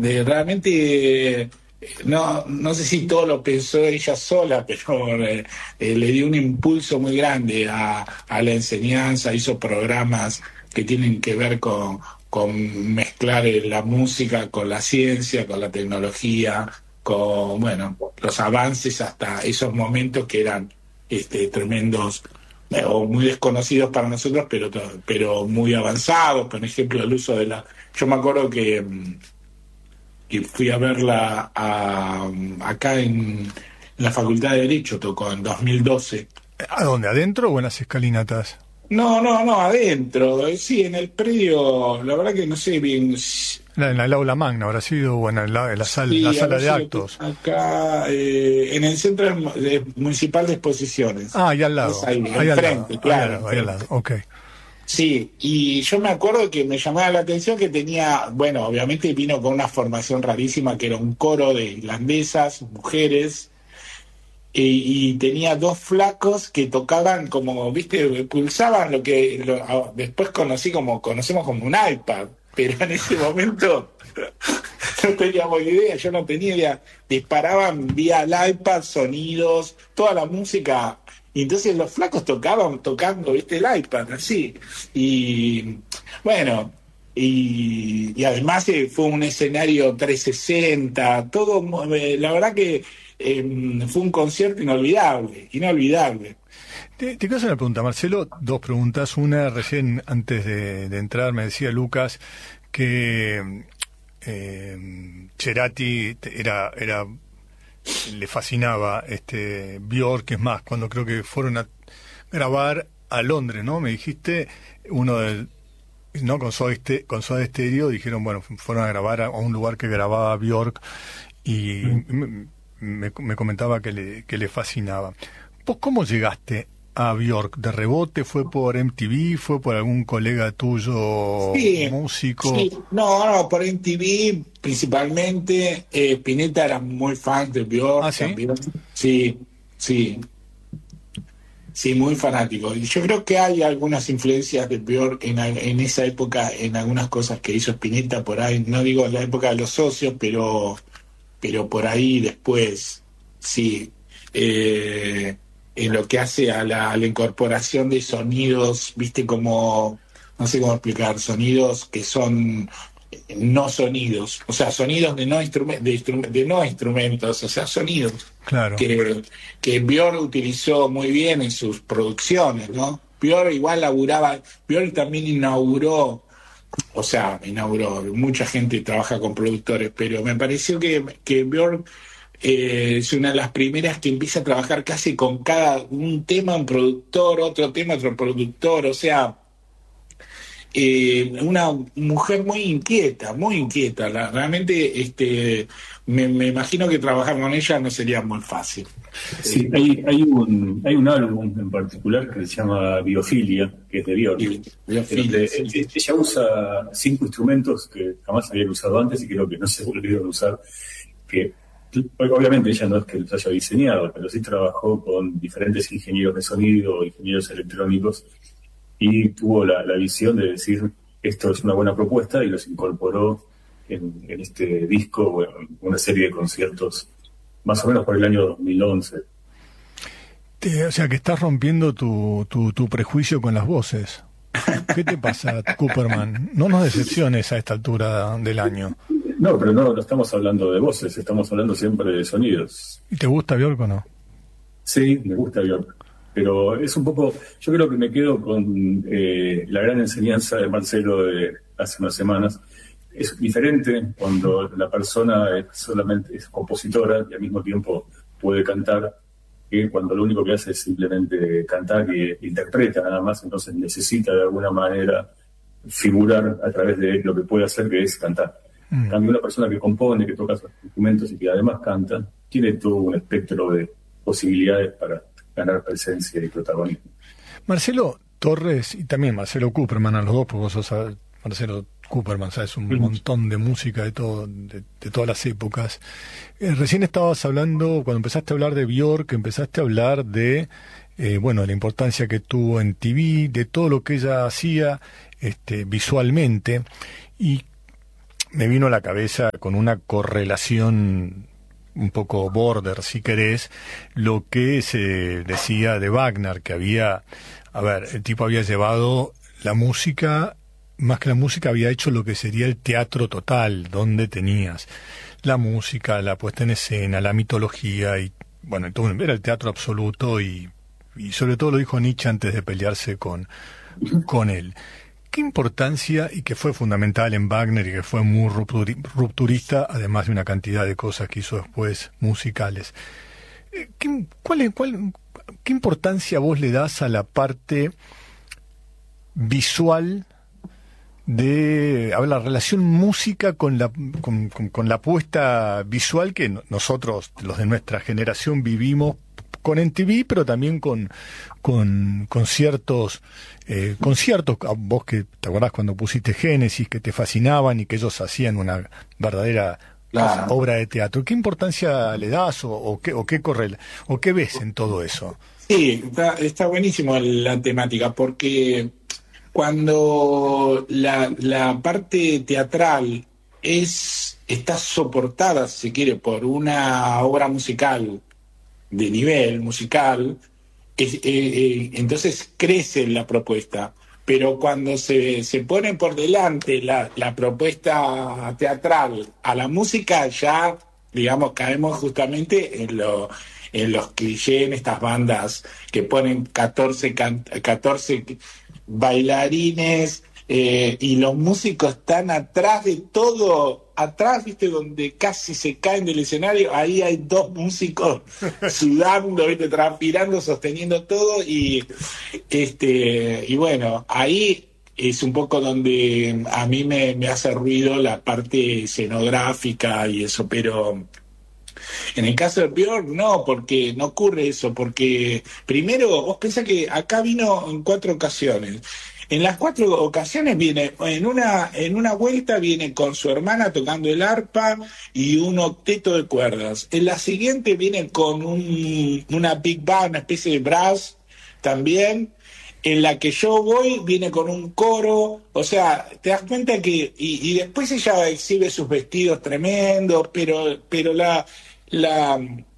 de realmente, no sé si todo lo pensó ella sola, pero le dio un impulso muy grande a la enseñanza, hizo programas que tienen que ver con mezclar la música con la ciencia, con la tecnología, con, bueno, los avances hasta esos momentos que eran tremendos, o muy desconocidos para nosotros, pero muy avanzados. Por ejemplo, el uso de la... Yo me acuerdo que fui a verla acá en la Facultad de Derecho, tocó en 2012. ¿A dónde? ¿Adentro o en las escalinatas? No, adentro, sí, en el predio, la verdad que no sé bien. En el aula magna habrá sido, o en la Sí, a sala ver de si lo actos. tengo acá, en el Centro Municipal de Exposiciones. Ah, ahí al Es lado, ahí, ahí al lado, enfrente, claro, ahí al lado, enfrente. ok. Sí, y yo me acuerdo que me llamaba la atención que tenía, bueno, obviamente vino con una formación rarísima, que era un coro de irlandesas, mujeres, y tenía dos flacos que tocaban como, viste, pulsaban después conocemos como un iPad, pero en ese momento no teníamos idea, yo no tenía idea. Disparaban vía el iPad sonidos, toda la música. Y entonces los flacos tocando, viste, el iPad, así. Y bueno, y además fue un escenario 360 todo, la verdad que fue un concierto inolvidable, inolvidable. Te quiero hacer una pregunta, Marcelo, dos preguntas. Una, recién antes de entrar, me decía Lucas que Cerati le fascinaba Björk, es más, cuando creo que fueron a grabar a Londres, ¿no? Me dijiste, uno del, no con Soda Stereo, dijeron, bueno, fueron a grabar a un lugar que grababa Björk y me comentaba que le fascinaba. ¿Vos cómo llegaste a Björk? ¿De rebote? ¿Fue por MTV? ¿Fue por algún colega tuyo Sí, músico? sí, no, por MTV principalmente. Spinetta era muy fan de Ah, Björk sí. también. Sí, sí, sí, muy fanático. Y yo creo que hay algunas influencias de Björk en esa época, en algunas cosas que hizo Spinetta por ahí. No digo en la época de los socios, pero por ahí después, sí. Eh, en lo que hace a la incorporación de sonidos, viste, como, no sé cómo explicar, sonidos que son no sonidos, o sea, sonidos de no instrumentos, o sea, sonidos Claro. que, que Björk utilizó muy bien en sus producciones, ¿no? Björk igual Björk también inauguró, mucha gente trabaja con productores, pero me pareció que Björk es una de las primeras que empieza a trabajar casi con cada un tema un productor, otro tema otro productor, o sea, una mujer muy inquieta, realmente me imagino que trabajar con ella no sería muy fácil. Sí, hay un álbum en particular que se llama Biofilia, que es de Björk, en donde Sí. ella usa 5 instrumentos que jamás habían usado antes y creo que no se volvieron a usar, que obviamente ella no es que los haya diseñado, pero sí trabajó con diferentes ingenieros de sonido, ingenieros electrónicos, y tuvo la visión de decir, esto es una buena propuesta, y los incorporó en este disco, bueno, una serie de conciertos, más o menos por el año 2011. O sea, que estás rompiendo tu prejuicio con las voces. ¿Qué te pasa, Cooperman? No nos decepciones a esta altura del año. No, pero no estamos hablando de voces, estamos hablando siempre de sonidos. ¿Y te gusta Björk o no? Sí, me gusta Björk, pero es un poco, yo creo que me quedo con la gran enseñanza de Marcelo de hace unas semanas. Es diferente cuando la persona solamente es compositora y al mismo tiempo puede cantar, que cuando lo único que hace es simplemente cantar y interpreta nada más, entonces necesita de alguna manera figurar a través de lo que puede hacer, que es cantar. En cambio, una persona que compone, que toca sus instrumentos y que además canta, tiene todo un espectro de posibilidades para ganar presencia y protagonismo. Marcelo Torres y también Marcelo Cooperman, a los dos, porque vos sos Marcelo Cooperman, sabes un montón de música de todo, de todas las épocas. Recién estabas hablando, cuando empezaste a hablar de Björk, empezaste a hablar de bueno, la importancia que tuvo en TV, de todo lo que ella hacía visualmente. Y me vino a la cabeza con una correlación un poco border, si querés, lo que se decía de Wagner, que había, a ver, el tipo había llevado la música, más que la música, había hecho lo que sería el teatro total, donde tenías la música, la puesta en escena, la mitología, y bueno, todo, era el teatro absoluto, y sobre todo lo dijo Nietzsche antes de pelearse con él. ¿Qué importancia, y que fue fundamental en Wagner y que fue muy rupturista, además de una cantidad de cosas que hizo después musicales? ¿Qué importancia vos le das a la parte visual de, a ver, la relación música con la puesta visual que nosotros, los de nuestra generación, vivimos con MTV, pero también con ciertos conciertos, vos que te acordás cuando pusiste Génesis, que te fascinaban y que ellos hacían una verdadera obra de teatro? ¿Qué importancia le das o qué ves en todo eso? Sí, está buenísimo la temática, porque cuando la parte teatral está soportada, si se quiere, por una obra musical de nivel musical, entonces crece la propuesta. Pero cuando se pone por delante la propuesta teatral a la música, ya, digamos, caemos justamente en los clichés, en estas bandas que ponen 14 bailarines, y los músicos están atrás de todo, atrás, viste, donde casi se caen del escenario, ahí hay dos músicos sudando, viste, transpirando, sosteniendo todo, y bueno, ahí es un poco donde a mí me hace ruido la parte escenográfica y eso, pero en el caso de Björk no, porque no ocurre eso, porque primero vos pensás que acá vino en 4 ocasiones. En las 4 ocasiones viene, en una vuelta viene con su hermana tocando el arpa y un octeto de cuerdas. En la siguiente viene con una big band, una especie de brass también. En la que yo voy viene con un coro, o sea, te das cuenta que, y después ella exhibe sus vestidos tremendos, pero la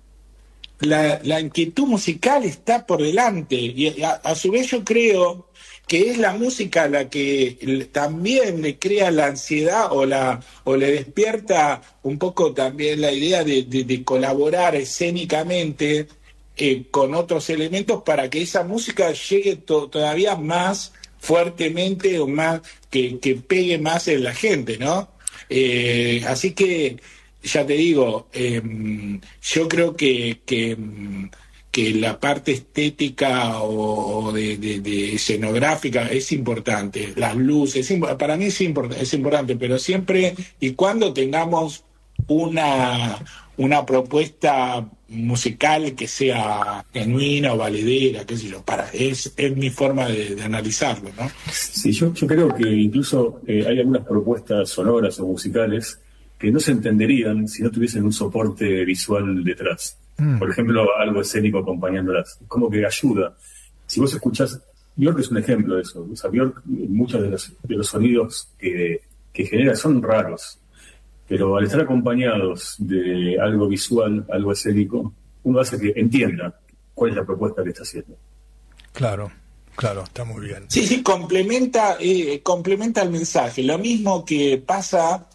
inquietud musical está por delante, y a su vez yo creo que es la música la que también le crea la ansiedad o le despierta un poco también la idea de colaborar escénicamente con otros elementos para que esa música llegue todavía más fuertemente o más que pegue más en la gente, ¿no? Así que ya te digo, yo creo que la parte estética o de escenográfica es importante, las luces, para mí es importante, pero siempre y cuando tengamos una propuesta musical que sea genuina o valedera, qué sé yo, es mi forma de analizarlo, ¿no? Sí, yo creo que incluso hay algunas propuestas sonoras o musicales que no se entenderían si no tuviesen un soporte visual detrás. Por ejemplo, algo escénico acompañándolas. Como que ayuda. Si vos escuchás, Björk es un ejemplo de eso. O sea, Björk, muchos de los sonidos que genera son raros. Pero al estar acompañados de algo visual, algo escénico, uno hace que entienda cuál es la propuesta que está haciendo. Claro, está muy bien. Sí, complementa el mensaje. Lo mismo que pasa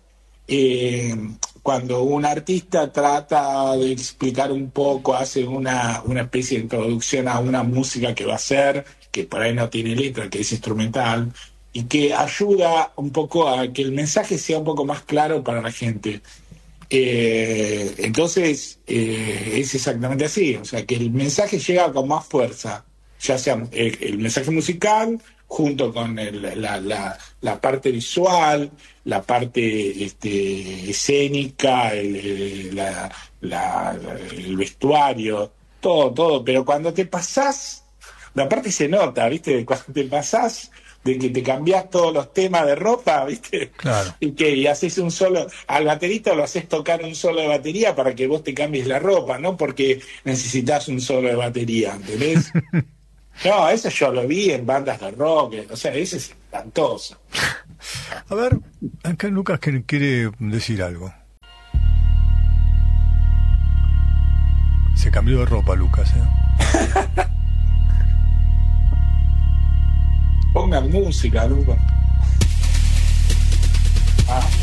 cuando un artista trata de explicar un poco, hace una especie de introducción a una música que va a hacer, que por ahí no tiene letra, que es instrumental, y que ayuda un poco a que el mensaje sea un poco más claro para la gente. Entonces, es exactamente así, o sea, que el mensaje llega con más fuerza, ya sea el mensaje musical, junto con la parte visual, la parte escénica, el vestuario, todo, pero cuando te pasás, aparte se nota, ¿viste? Cuando te pasás de que te cambiás todos los temas de ropa, ¿viste? Claro. Y haces un solo, al baterista lo haces tocar un solo de batería para que vos te cambies la ropa, no porque necesitas un solo de batería, ¿entendés? No, eso yo lo vi en bandas de rock, o sea, eso es espantoso. A ver, acá Lucas quiere decir algo. Se cambió de ropa, Lucas, Pongan música, Lucas. Ah.